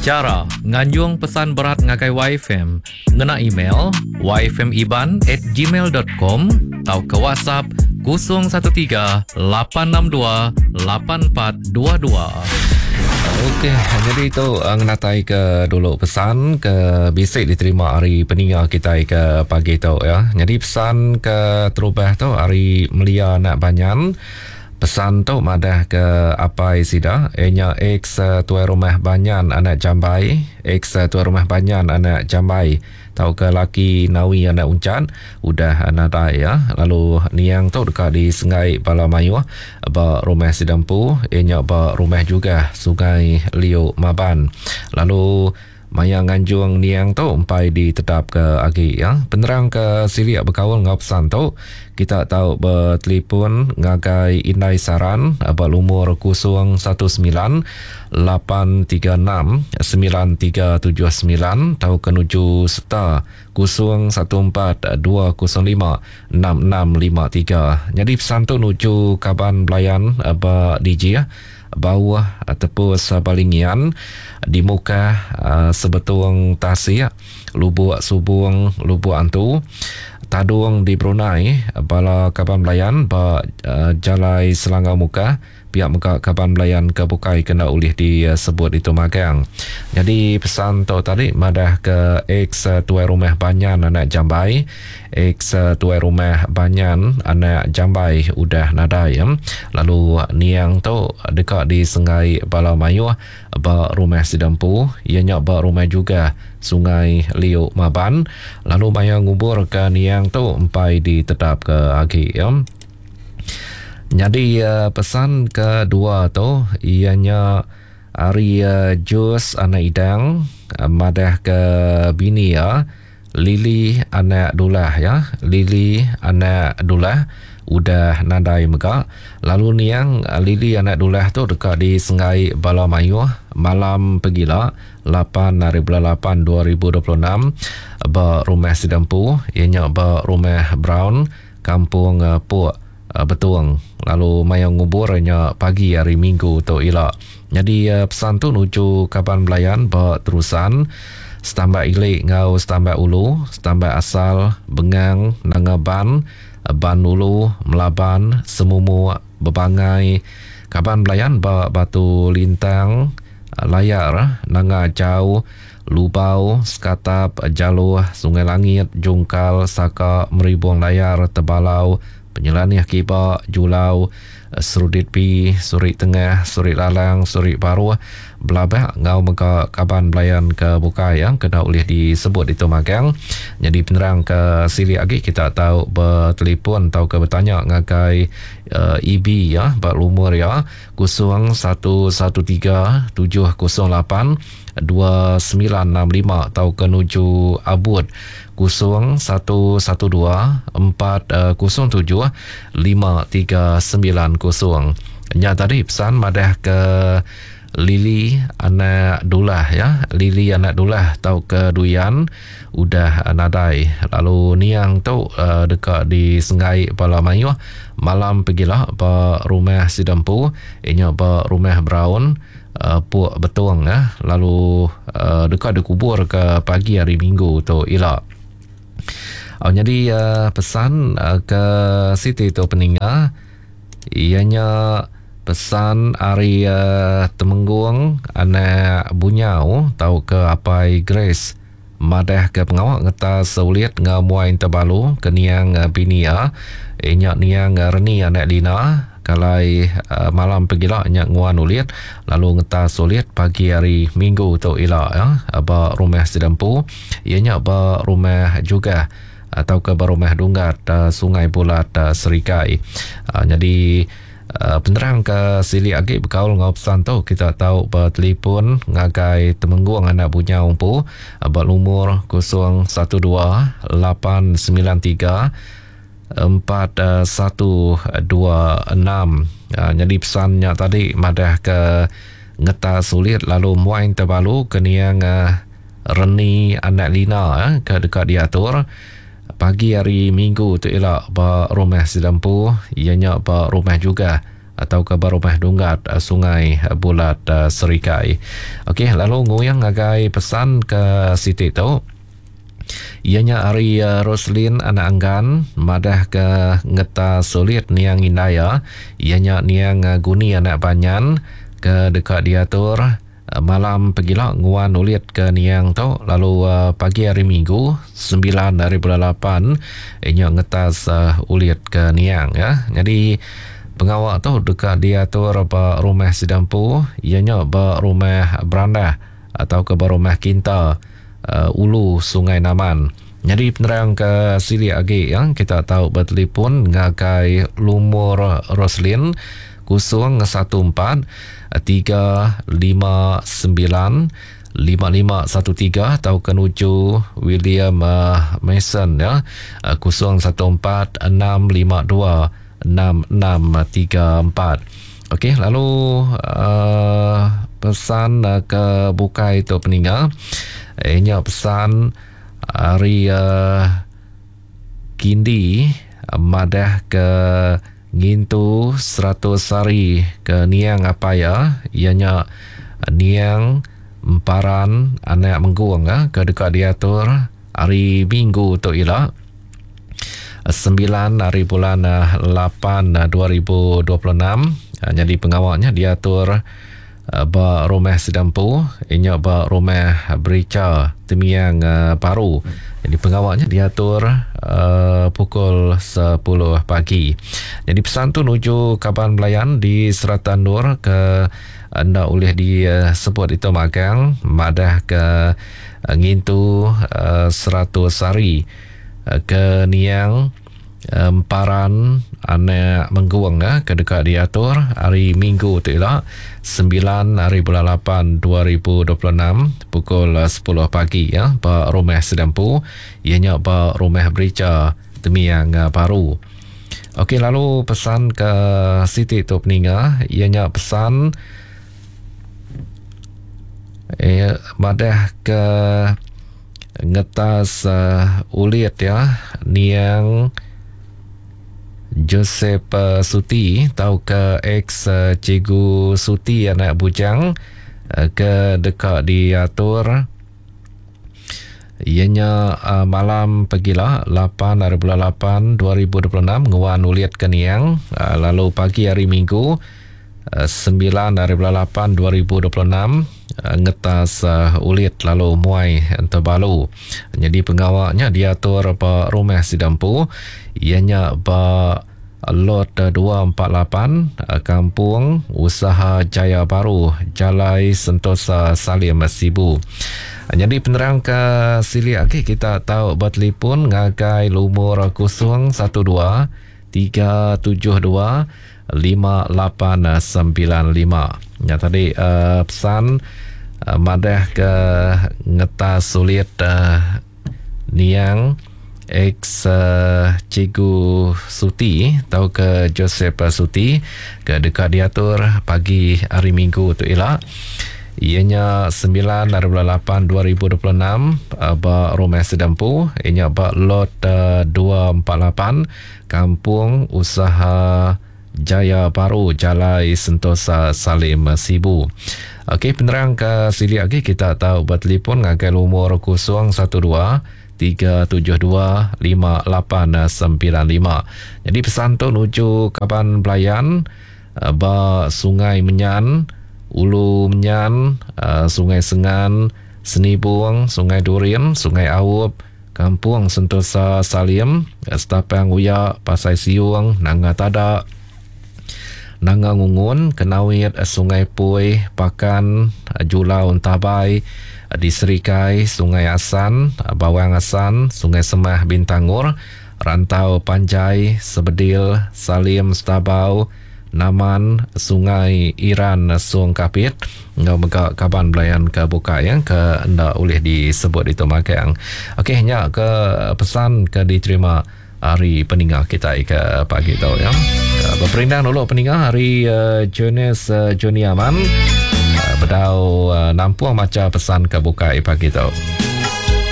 Cara nganjung pesan berat ngagai YFM ngena email yfmiban@gmail.com atau ke WhatsApp 013-862-8422. Okey, jadi itu ngatai ke dulu pesan ke bisik diterima hari peninggal kita ke pagi tu ya. Jadi pesan ke terubah tu hari melia nak banyan. Pesan tu madah ke apa sida enya X tuan rumah banyan anak jambai, X tuan rumah banyan anak jambai. Tahu ke laki nawi anak uncan udah nadai ya. Lalu niang tu dekat di Sungai Balamayu ba rumah Sidampu, enya ba rumah juga Sungai Liu Maban. Lalu Maya nganjung niang tu umpai ditetap ke agi ya. Penerang ke Siria berkawal ngapsan tu kita tahu bertelefon ngagai Indai Saran abal umur 031-836-9379 tahu kenuju serta 014-205-6653. Jadi pesan tu nuju Kaban Belayan abal DJ ya. Bawah tepus Balingian di muka sebetung Tasik Lubuk Subung Lubuk Antu Tadung di Brunei bala Kaban Belayan ba jalai Selangor muka pihak muka Kaban Belayan ke Bukai kena ulih disebut itu magang. Jadi pesan tu tadi madah ke X tuai rumah banyan anak jambai, X tuai rumah banyan anak jambai udah nadai ya. Lalu niang tu dekat di Sungai Balamayu ba rumah Sidampu, ianya ba rumah juga Sungai Liu Maban. Lalu maya ngubur ke niang tu empai ditetap ke agi ya. Jadi pesan kedua tu ianya hari Jus anak idang madah ke bini ya Lili anak dulah ya, Lili anak dulah udah nadai mega. Lalu niang Lili anak dulah tu dekat di Sungai Balamayu malam pegila 8/8/2026 ba rumah Sidampu, ianya ba rumah Brown kampung Puak Betuang. Lalu mayang nguburnya pagi hari Minggu tu ilak. Jadi pesan tu nuju Kaban Belayan ba terusan setambah ilik ngau setambah ulu, setambah asal Bengang Nangaban Ban Ulu Melaban Semumu Bebangai Kaban Belayan ba Batu Lintang Layar Nanga Jauh Lubau Sekatap Jalur Sungai Langit Jungkal Saka Meribuang Layar Tebalau Penyelani Akibat Julau Serudit Pi Surit Tengah Surit Lalang Surit Baru Belabak ngau meka Kaban Belayan ke Bukai yang kena oleh disebut itu magang. Jadi penerang ke sili lagi kita tahu bertelefon tahu ke bertanya ngagai EB ya bak lumur ya 0113-708-2965 tahu ke nuju Abud 0112-407-5390. Nya tadi pesan madah ke Lili anak dulah ya, Lili anak dulah tahu ke Duyan udah nadai. Lalu niang tu dekat di Sungai Balamayu malam pergilah ba rumah Sidampu, inya ba rumah Brown Puak Betuang ya. Lalu dekat dikubur ke pagi hari Minggu tu ilak. Jadi pesan ke Siti tu peninggal ianya pesan hari Temenggung anak Bunyau tahu ke apai Grace madah ke pengawak ngeta sauliat ngamuain terbalu ke niang binia inyak niang Reni anak Lina kalai malam pergilah nyak nguan uliat lalu ngeta sauliat pagi hari Minggu tu ila ya ba rumah Sidampu ianya ba rumah juga atau ke rumah Dunggat Sungai Bulat Serikai. Jadi penerang ke sili agi berkaul ngau pesan tu kita tahu bertelefon ngagai Temenggung anak punya umpu abal umur 012-893-4126. Jadi pesannya tadi madah ke ngeta sulit lalu muain terbalu keniang Reni anak Lina ke dekat diatur pagi hari Minggu tu elak ba rumah Sidampu ianya ba rumah juga atau ke Barumah Dunggat Sungai Bulat Serikai. Okey, lalu nguyang ngagai pesan ke Siti tu. Ianya Ari Roslin anak anggan madah ke ngeta sulit niang indaya. Ianya niang guni anak banyan ke dekat diatur malam pegila nguan ulit ke niang tu. Lalu pagi hari Minggu 9 dari bulan 8 ianya ngetas ulit ke niang ya. Jadi pengawal tu dekat diatur ba rumah Sidampu, ianya ba rumah Beranda atau ke ba rumah Kinta Ulu Sungai Naman. Jadi penerang ke sili agi ya, kita tahu bertelefon ngagai Lumur Roslin 014 359 5513 atau kenuju William Mason ya 014 652 6634. Okey, lalu pesan ke bukai itu peninggal. Ini pesan hari Kindi madah ke Ngintu 100 hari ke niang apa ya, ianya niang emparan anak mengguang ke dekat diatur hari Minggu tu ialah 9 hari bulan 8 2026. Jadi pengawalnya diatur ba rumah Sidampu, inya ba rumah Berica Temiang Paru. Jadi pengawalnya diatur pukul 10 pagi. Jadi pesan tu nuju Kaban Belayan di Seratan Nur ke anda boleh disebut itu magang madah ke Ngintu 100 hari ke niang emparan anak mengguang ke dekat diatur hari Minggu tu ialah 9 hari bulan 8 2026 pukul 10 pagi ya ba rumah Sidampu, ianya ba rumah Berica Temiang Paru. Okey, lalu pesan ke Siti tu peninga, ianya pesan madah ke ngetas ulit ya niang Joseph Suti tau ke ex Cikgu Suti anak bujang ke dekat diatur ianya malam pegila 8 hari bulan 8 2026 nguan ulit ke niang. Lalu pagi hari Minggu 9 hari bulan 8 2026 ngetas ulit lalu muai terbalu. Jadi pengawalnya diatur ba rumah Sidampu, ianya ba lot 248 Kampung Usaha Jaya Baru, Jalai Sentosa Salim Sibu. Jadi penerang ke sili lagi kita tahu bertelefon ngagai Lumur 012 372 5895. Ya tadi pesan madah ke ngetas sulit niang ex Cikgu Suti tau ke Joseph Suti ke dekat diatur pagi hari Minggu tu ialah ianya 9 hari bulan 8 2026 ba rumah Sidampu, ianya ba lot 248 Kampung Usaha Jaya Baru, Jalai Sentosa Salim Sibu. Okey, penerang ke sili lagi kita tahu bertelefon ngagai Lumur 012 372 5895. Jadi pesan tu nuju Kaban Belayan ba Sungai Menyan, Ulu Menyan, Sungai Sengan, Senibung, Sungai Durin, Sungai Awup, Kampung Sentosa Salim, Setapang Uya, Pasai Siung, Nanga Tadak, Nanga Ngungun, Kenawit, Sungai Pui, Pakan, Julau Tabai, di Serikai, Sungai Asan, Bawang Asan, Sungai Semah Bintangur, Rantau Panjai, Sebedil, Salim Stabau, Naman, Sungai Iran, Suang Kapit, ngau megak Kaban Belayan ke buka yang ke anda boleh disebut itu makang. Okey, nya ke pesan ke diterima hari peninggal kita ke pagi tu ya. Berperindang dulu peninggal hari Jonas Joni Aman bedau nampuang macam pesan ke buka pagi tu.